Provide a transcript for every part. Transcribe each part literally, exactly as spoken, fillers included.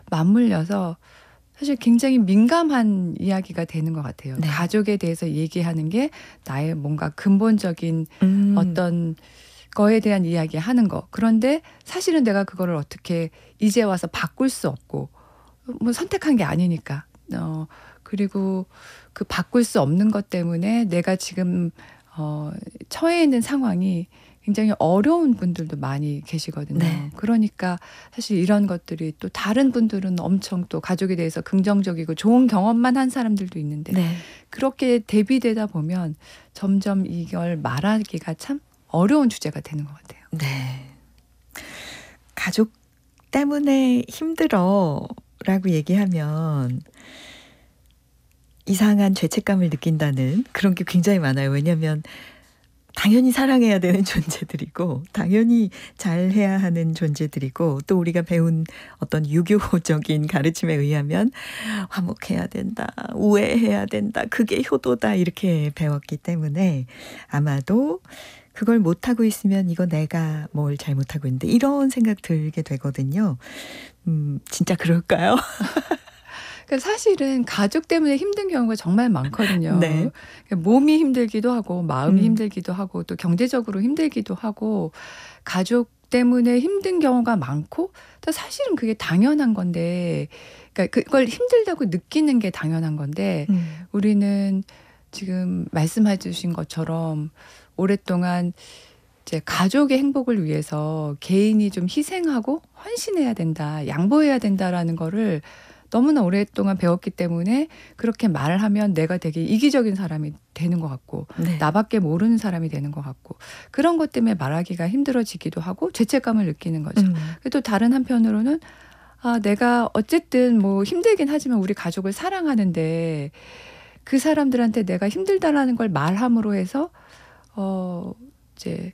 맞물려서 사실 굉장히 민감한 이야기가 되는 것 같아요. 네. 가족에 대해서 얘기하는 게 나의 뭔가 근본적인 음. 어떤 거에 대한 이야기 하는 거. 그런데 사실은 내가 그거를 어떻게 이제 와서 바꿀 수 없고 뭐 선택한 게 아니니까. 어, 그리고 그 바꿀 수 없는 것 때문에 내가 지금 어, 처해 있는 상황이 굉장히 어려운 분들도 많이 계시거든요. 네. 그러니까 사실 이런 것들이 또 다른 분들은 엄청 또 가족에 대해서 긍정적이고 좋은 경험만 한 사람들도 있는데 네. 그렇게 대비되다 보면 점점 이걸 말하기가 참 어려운 주제가 되는 것 같아요. 네. 가족 때문에 힘들어라고 얘기하면 이상한 죄책감을 느낀다는 그런 게 굉장히 많아요. 왜냐하면 당연히 사랑해야 되는 존재들이고 당연히 잘해야 하는 존재들이고 또 우리가 배운 어떤 유교적인 가르침에 의하면 화목해야 된다, 우애해야 된다, 그게 효도다 이렇게 배웠기 때문에 아마도 그걸 못하고 있으면 이거 내가 뭘 잘못하고 있는데 이런 생각 들게 되거든요. 음, 진짜 그럴까요? 그러니까 사실은 가족 때문에 힘든 경우가 정말 많거든요. 네. 몸이 힘들기도 하고 마음이 음. 힘들기도 하고 또 경제적으로 힘들기도 하고 가족 때문에 힘든 경우가 많고 또 사실은 그게 당연한 건데 그러니까 그걸 힘들다고 느끼는 게 당연한 건데 음. 우리는 지금 말씀해 주신 것처럼 오랫동안 이제 가족의 행복을 위해서 개인이 좀 희생하고 헌신해야 된다, 양보해야 된다라는 거를 너무나 오랫동안 배웠기 때문에 그렇게 말을 하면 내가 되게 이기적인 사람이 되는 것 같고 네. 나밖에 모르는 사람이 되는 것 같고 그런 것 때문에 말하기가 힘들어지기도 하고 죄책감을 느끼는 거죠. 음. 또 다른 한편으로는 아, 내가 어쨌든 뭐 힘들긴 하지만 우리 가족을 사랑하는데 그 사람들한테 내가 힘들다라는 걸 말함으로 해서 어 이제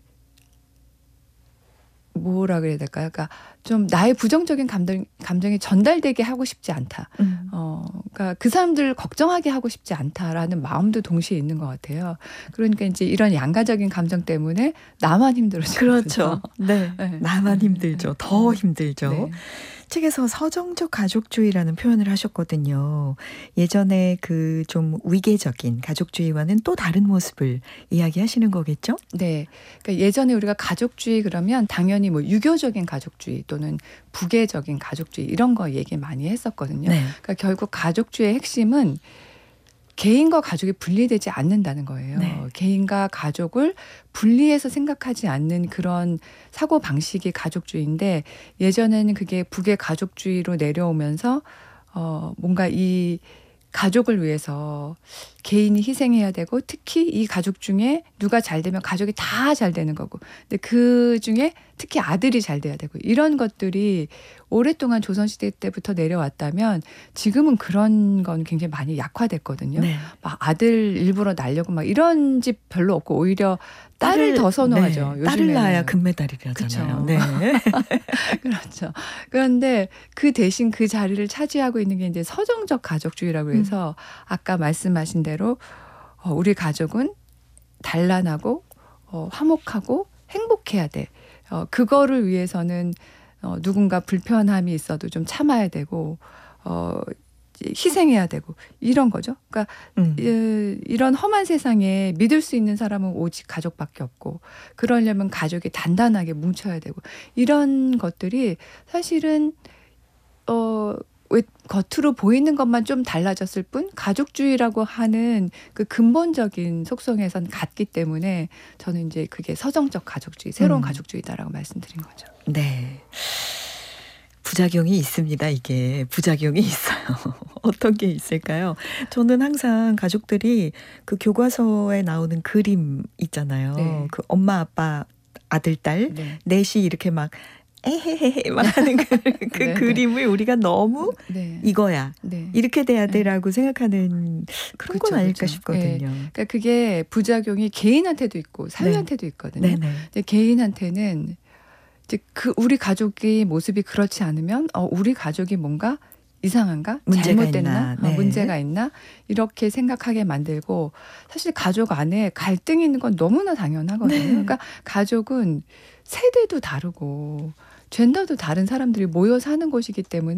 뭐라 그래야 될까요? 그러니까 좀 나의 부정적인 감정, 감정이 전달되게 하고 싶지 않다. 음. 어, 그러니까 그 사람들을 걱정하게 하고 싶지 않다라는 마음도 동시에 있는 것 같아요. 그러니까 이제 이런 양가적인 감정 때문에 나만 힘들어지죠. 그렇죠. 네. 네. 나만 힘들죠. 네. 더 네. 힘들죠. 네. 책에서 서정적 가족주의라는 표현을 하셨거든요. 예전에 그 좀 위계적인 가족주의와는 또 다른 모습을 이야기하시는 거겠죠? 네. 그러니까 예전에 우리가 가족주의 그러면 당연히 뭐 유교적인 가족주의 또는 부계적인 가족주의 이런 거 얘기 많이 했었거든요. 네. 그러니까 결국 가족주의의 핵심은 개인과 가족이 분리되지 않는다는 거예요. 네. 개인과 가족을 분리해서 생각하지 않는 그런 사고 방식이 가족주의인데 예전에는 그게 북의 가족주의로 내려오면서 어 뭔가 이 가족을 위해서 개인이 희생해야 되고 특히 이 가족 중에 누가 잘 되면 가족이 다 잘 되는 거고 근데 그 중에 특히 아들이 잘 돼야 되고 이런 것들이 오랫동안 조선시대 때부터 내려왔다면 지금은 그런 건 굉장히 많이 약화됐거든요. 네. 막 아들 일부러 낳으려고 막 이런 집 별로 없고 오히려 딸을, 딸을 더 선호하죠. 네. 딸을 낳아야 금메달이라잖아요. 그쵸. 네. 그렇죠. 그런데 그 대신 그 자리를 차지하고 있는 게 이제 서정적 가족주의라고 해서 음. 아까 말씀하신 대로 어, 우리 가족은 단란하고 어, 화목하고 행복해야 돼. 어, 그거를 위해서는 어, 누군가 불편함이 있어도 좀 참아야 되고 어, 희생해야 되고 이런 거죠. 그러니까 음. 이, 이런 험한 세상에 믿을 수 있는 사람은 오직 가족밖에 없고 그러려면 가족이 단단하게 뭉쳐야 되고 이런 것들이 사실은 어, 왜 겉으로 보이는 것만 좀 달라졌을 뿐 가족주의라고 하는 그 근본적인 속성에선 같기 때문에 저는 이제 그게 서정적 가족주의, 새로운 음. 가족주의다라고 말씀드린 거죠. 네. 부작용이 있습니다. 이게 부작용이 있어요. 어떤 게 있을까요? 저는 항상 가족들이 그 교과서에 나오는 그림 있잖아요. 네. 그 엄마 아빠 아들 딸 네. 넷이 이렇게 막 에헤헤헤 막 하는 그, 그 네, 그림을 우리가 너무 네. 이거야. 네. 이렇게 돼야 돼라고 네. 생각하는 그런 그쵸, 건 아닐까 그쵸. 싶거든요. 네. 그러니까 그게 부작용이 개인한테도 있고 사회한테도 있거든요. 네네. 근데 개인한테는 이제 그 우리 가족의 모습이 그렇지 않으면 어, 우리 가족이 뭔가 이상한가? 문제가 잘못됐나? 있나? 네. 어, 문제가 있나? 이렇게 생각하게 만들고 사실 가족 안에 갈등이 있는 건 너무나 당연하거든요. 네. 그러니까 가족은 세대도 다르고 젠더도 다른 사람들이 모여 사는 곳이기 때문에